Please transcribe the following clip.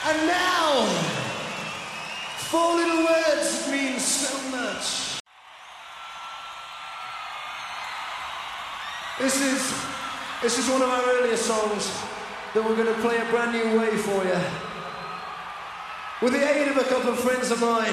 And now, four little words that mean so much. This is one of our earlier songs that we're going to play a brand new way for you. With the aid of a couple of friends of mine.